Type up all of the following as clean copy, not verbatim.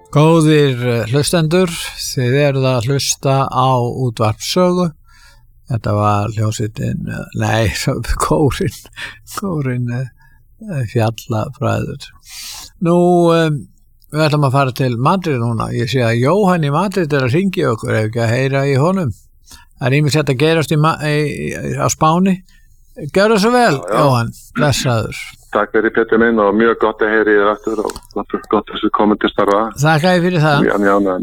Góðir hlustendur, þið eruð að hlusta á útvarpssögu. Þetta var hljómsveitin, kórinn Fjallafræður. Nú, við ætlum að fara til Madrid núna. Ég sé að Jóhann í Madrid að hringja okkur, ef ekki að heyra í honum. Það ýmislegt að gerast á Spáni. Gjörðu svo vel, Jóhann, blessaður. Takk fyrir Pétur minn og mjög gott að heyri þér aftur og gott þessu komið til starfa. Þakka ég fyrir það.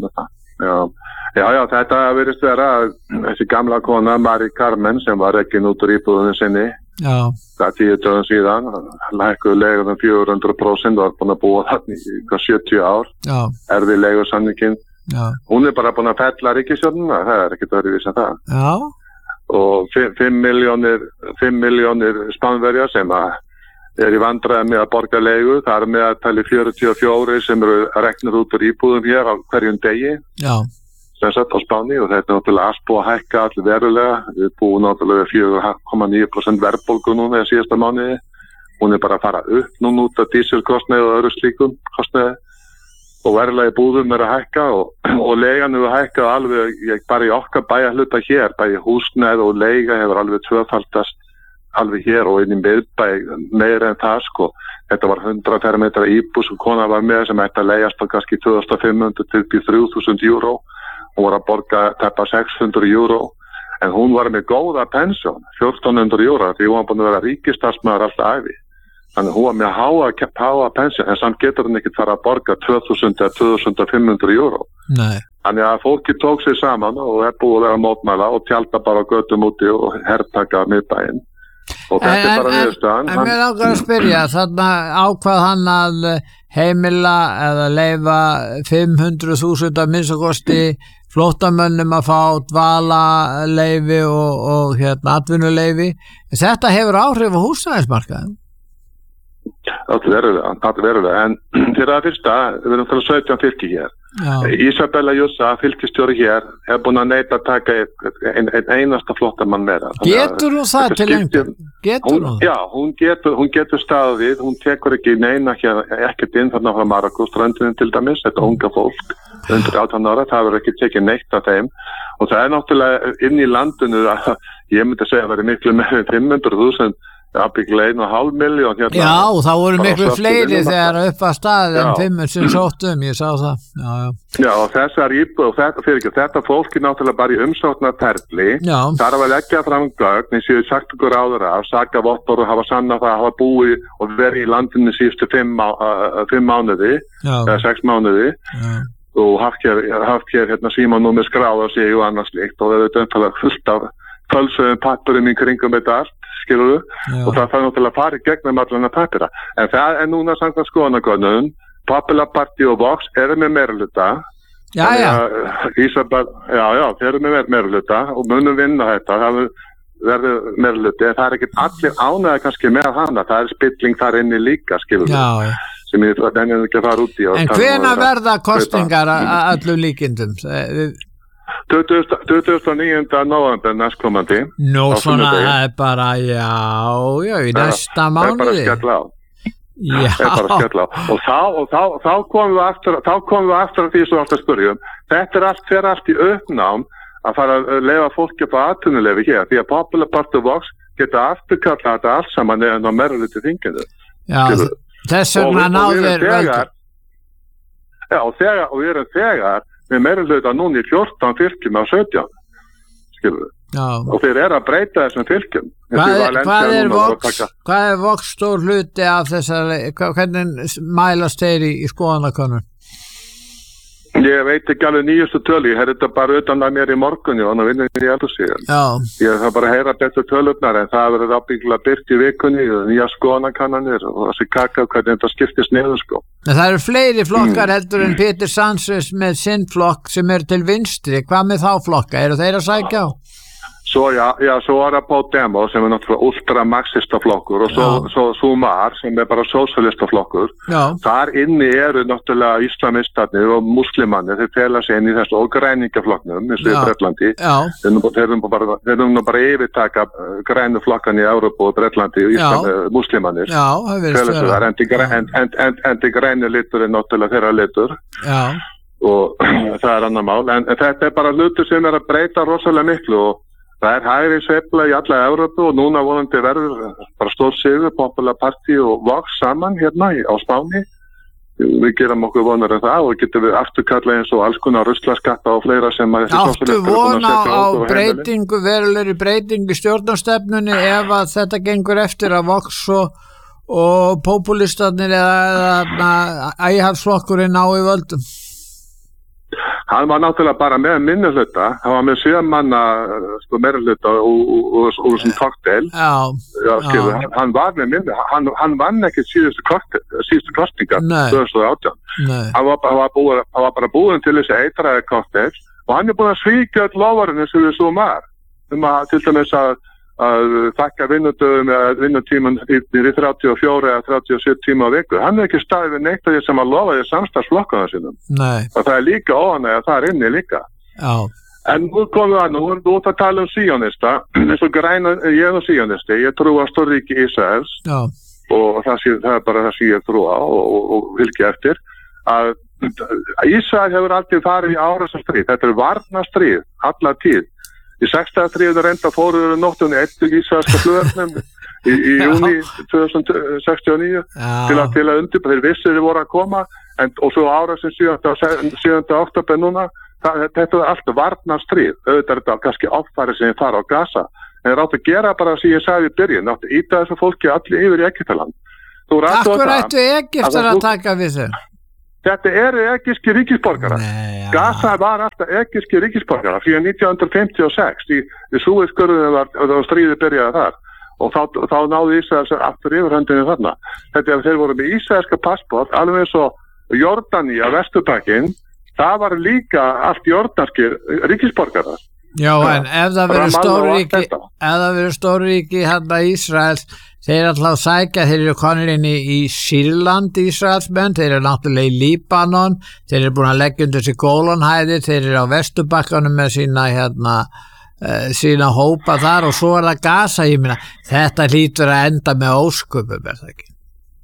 Já, þetta virðist vera þessi gamla kona Mari Carmen sem var rekin út úr íbúðunni sinni. Já. Það 10 dögum síðan, lækkuðu leiguð 400% og var búin að búa þarna í 70 ár. Já. Erfið leigusamningin. Já. Hún bara búin að fella ríkisstjórnina, það ekkert öðruvísi en það. Já. Og 5 milljónir Spánverja sem í vandræðum með að borga leigu, það með að tali 44 sem eru reknir út úr íbúðum hér á hverjum degi. Já. Sem sagt á Spáni og þetta náttúrulega allt búið að hækka allir verulega. Við búum náttúrulega 4,9% verðbólgu núna í síðasta mánuði. Hún bara að fara upp núna út af dísilkostnaði og öðru slíkum kostnaði. Og verðlega í búðum að hækka og leigan hefur hækkað alveg, bara í okkar bæjarhluta hér, bæði húsnæði og leiga hefur alveg tvöfaldast alveg hér og inn í miðbæ meira en það sko. Þetta var 100 fermetra íbúð sem kona var með sem ætti að leigjast á kannski 2500 til 3000 euro. Hún var að borga tæpa 600 euro en hún var með góða pensjón, 1400 euro því hún var búin að vera ríkisstarfsmaður alltaf ævi. Þannig hún var með háa pensjón en samt getur hún ekki fara að borga 2000 eða 2500 euro. Nei. Þannig að fólki tók sig saman og búið að mótmæla og tjálta bara götum úti og hertaka miðbæinn. Og þetta bara niðurstaðan. En mér langar að spyrja, þarna ákvað hann að heimila eða leyfa 500.000 að minnstakosti flóttamönnum að fá dvalarleyfi og atvinnuleyfi. Þetta hefur áhrif á húsnæðismarkaðinn? Það verulega, en til að fyrsta, við erum til 17 fylki hér. Já. Isabella Jussa, fylkistjóri hér, búin að neita að taka einn einasta flóttamann meira. Getur hún það til einhvern? Já, hún getur staðið við, hún tekur ekki neina ekkert inn þarna frá Marokko, ströndinni til dæmis, þetta unga fólk, undir 18 ára, það verður ekki tekið neitt af þeim. Og það náttúrulega inn í landinu, ég myndi segja að verið miklu meira en 500.000, ábyggilega 1,5 milljón hérna. Já, það voru miklu fleiri þegar upp að staðið en 5 sem sóttum, ég sá það. Já, og þessar íbúð og þetta fólki náttúrulega bara í umsóknarferli. Já. Þarf að leggja fram gögn, eins og ég sagt okkur áður af, sakavottor og hafa sannað það að hafa búið og verið í landinu síðustu 5 mánuði, eða 6 mánuði. Já. Og haft hér símanúmer skráð á sig og annars líkt og það er fullt af fölsuðum pappurinn í kringum þetta allt. Skilur, og það þarf náttúrulega að fara í gegnum allan að pappira. En það er núna samkvæmt skoðanakönnun, Popular Party og Vox eru með meirihluta. Isabel, þeir eru með meirihluta og munum vinna þetta, það verður meirihluti, en það er ekki allir ánægðir kannski með hana, það er spilling þar inni líka, skilur. Sem ég ennum ekki að fara út í. En hvenær verða kosningar að öllum líkindum? 29. november næstkomandi. Nú svona er bara, í næsta mánuði. Það er bara skella á. Og þá komum við aftur að því sem alltaf spyrjum. Þetta fer allt í uppnám að fara að leyfa fólki upp á atvinnuleyfi hér, því að Popular Party og Vox geta afturkallað þetta allt saman eða meirihluti þinginu. Já, þess vegna náður völdur. Já, og við erum þegar með meirihluta núna í 14 fylkjum af 17, skilur við. Já. Og þeir eru að breyta þessum fylkjum. Hvað er Vox stór hluti af þessari, hvernig mælast þeir í skoðanakönnun? Ég veit ekki alveg nýjustu tölu, ég heyrði þetta bara utan að mér í morgunni og hann að vinna í eldhúsið. Ég þarf bara að heyra betur tölurnar en það verður ábyggilega birt í vikunni og nýja skoðanakannanir og þessi kaka hvernig þetta skiptist niður sko. En það eru fleiri flokkar heldur en Peter Sánchez með sinn flokk sem er til vinstri. Hvað með þá flokka? Eru þeir að sækja á? Svo er það Podemos sem er náttúrulega ultramarxista flokkur og svo Sumar sem er bara sósíalista flokkur. Þar inni eru náttúrulega islamistarnir og muslimanir, þeir fela sig inn í þessu og græningaflokknum eins og í Bretlandi. Þeir eru bara yfirtaka grænu flokkan í Evrópu og Bretlandi og muslimanir. Já, það verður en til grænu litur er náttúrulega þeirra litur. og það annar mál, en þetta bara hlutur sem að breyta rosalega miklu og það hægri sveifla í alla Evrópu og núna vonandi verður bara stór sigur, Popular Party og Vox saman hérna á Spáni. Við gerum okkur vonar það og getum við afturkalla eins og alls konar ruslaskatta og fleira sem að Áttu vona á breytingu, verulegri breytingu í stjórnarstefnunni ef að þetta gengur eftir að Vox og populistarnir eða ægihafsflokkurinn ná í völdum? Hann var náttúrulega bara með minnihluta, hann var með 7 manna meirihluta og svona cocktail. Hann var með minnihluta, hann vann ekki síðustu kostningar 2018. Hann var bara búinn til þessi eitraði cocktail og hann búinn að svíkja öll loforðin sem við svo var. Til dæmis að þakka vinnudögum eða vinnutíman í 34 eða 37 tíma á viku. Hann ekki staðið við neitt af því sem að lofaði samstarfsflokkunum sínum. Og það líka óánægja þar inni líka. Já. En nú komum við að nú að tala síonista, eins og græna, ég síonisti, ég trú á stórríki Ísraels og það bara það sem ég trú á og fylgi eftir að Ísrael hefur alltaf farið í árásarstríð. Þetta varnarstríð, alla tíð. Í 6. reynda fóruður nóttunni eftir ísraelska flugvernum í júni 2069 til að undirbúa, þeir vissir þeir voru að koma og svo árásin 7. október núna, þetta er allt varnarstríð, auðvitað er þetta kannski áfæri sem fara á Gaza, en þeir áttu að gera bara sem ég sagði í byrjun, áttu að íta þessu fólki allir yfir í Egyptaland. Akkur ættu Egyptar að taka við þau? Þetta eru egypskir ríkisborgarar. Gaza var alltaf egypskir ríkisborgarar fyrir 1956 í Súezskurðinum var stríðið byrjaði þar og þá náðu Ísraels aftur yfirhöndinni þarna. Þetta þeir voru með ísraelska passport alveg eins og Jordani á Vesturbakkin, það var líka allt jordanskir ríkisborgarar. Já, en ef það verður stórríki hérna Ísraels, þeir alltaf sækja, þeir eru konur inn í Sýrland, Ísraelsmenn, þeir eru náttúrulega í Líbanon, þeir eru búin að leggja undir sig Gólanhæðir, þeir eru á Vesturbakkanum með sína hópa þar og svo er það Gaza, ég meina, þetta hlýtur að enda með ósköpum, er það ekki?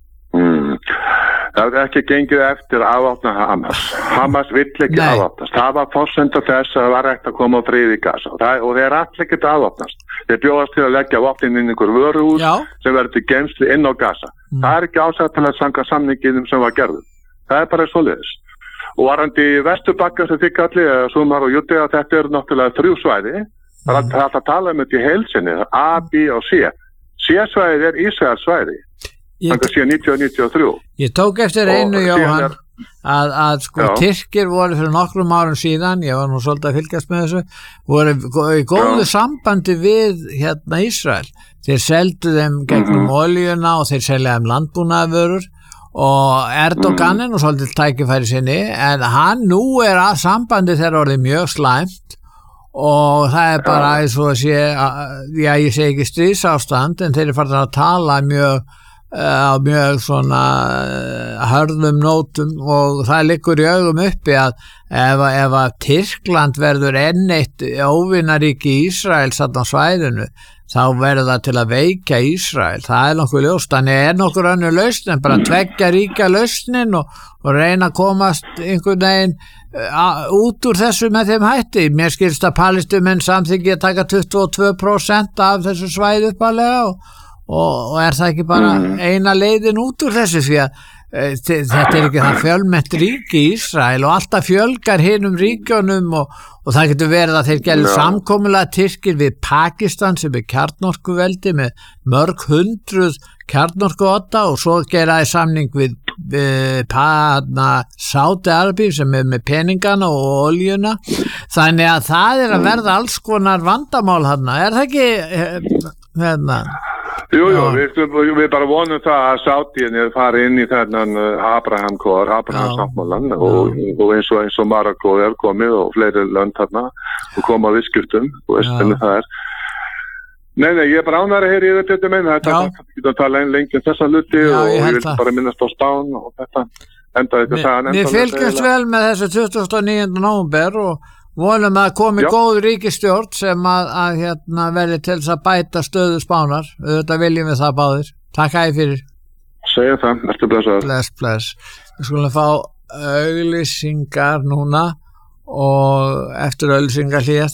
Það er ekki gengið eftir að afvopna Hamas. Hamas vill ekki afvopnast. Það var forsenda þess að það var ekkert að koma á friði í Gaza og þeir allir ekkert að afvopnast. Þeir bjóðast til að leggja vopnin inn einhver vöruhús sem verður til geymslu inn á Gaza. Það er ekki ásættilega sanga samninginum sem var gerður. Það er bara svoleiðis. Og varandi Vesturbakka sem þið kallið, Sumar og Júdea, þetta eru náttúrulega 3 svæði. Það er alltaf að tala þetta í heilsinni, A, B og C. C-svæðið er Ísraels svæði. Þannig síðan 1993. Ég tók eftir einu, Jóhann, að sko Tyrkir voru fyrir nokkrum árum síðan, ég var nú svolítið að fylgjast með þessu, voru í góðu sambandi við hérna Ísrael. Þeir seldu þeim gegnum oljuna og þeir selja þeim landbúnaðarvörur og Erdogan er nú svolítið tækifæri sinni, en hann nú er að sambandi þeirra orðið mjög slæmt og það er bara eins og að sé, ég segi ekki stríðsástand, en þeir eru farin að tala á mjög svona hörðum nótum og það liggur í augum uppi að ef að Tyrkland verður enn eitt óvinaríki Ísraels þarna á svæðinu, þá verður það til að veikja Ísrael. Það er nokkuð ljóst, þannig nokkur önnur lausn en bara tveggja ríka lausnin og reyna að komast einhvern veginn út úr þessu með þeim hætti. Mér skilst að Palestínumenn samþykki að taka 22% af þessu svæði uppalega og er það ekki bara eina leiðin út úr þessu, því að þetta er ekki það fjölmennt ríki Ísrael og alltaf fjölgar hinum ríkjunum og það getur verið að þeir gerðu samkomulega Tyrkir við Pakistan sem er kjarnorkuveldi með mörg hundruð kjarnorkuodda og svo gera þeir samning við Sádi-Arabíu sem er með peningana og oljuna, þannig að það er að verða alls konar vandamál þarna, er það ekki Jú, við bara vonum það að Sádiðinni fari inn í þennan Abraham-sáttmálan og eins og Marokko er komið og fleiri lönd þarna og koma á viðskiptum og hvernig það er. Nei, ég er bara ánægður að heyra yfir þetta með þetta getur að tala lengi þessa hluti og ég vil bara minnast á Spán og þetta endaði þetta sagan. Við fylgjumst vel með þessu 29. nóvember og vonum að komi góð ríkisstjórn sem að verði til þess að bæta stöðu Spánar. Þetta viljum við það báðir. Takk æði fyrir. Segja það, ertu blessaður. Bless. Við skulum fá auglýsingar núna og eftir auglýsingarhlé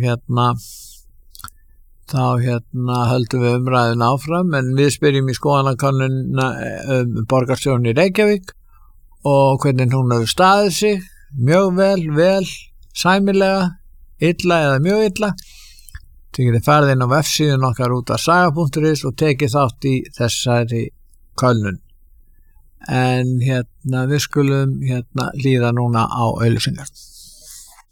þá höldum við umræðun áfram, en við spyrjum í skoðanakönnunina borgarstjórn í Reykjavík og hvernig hún hefur staðið sig, mjög vel, sæmilega, illa eða mjög illa. Þið getið farið inn á vefsíðun okkar útvarsaga.is og tekið þátt í þessari könnun. En við skulum líða núna á auglýsingar.